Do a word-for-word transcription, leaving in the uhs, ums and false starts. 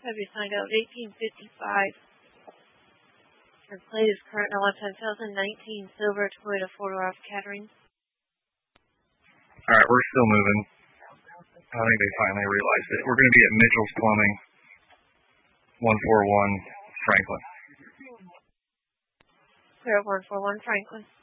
Have you signed out eighteen fifty-five? Your plate is current L F ten thousand nineteen silver Toyota four-door off Kettering. All right, we're still moving. I think they finally realized it. We're going to be at Mitchell's Plumbing, one four one Franklin. Clear one four one Franklin.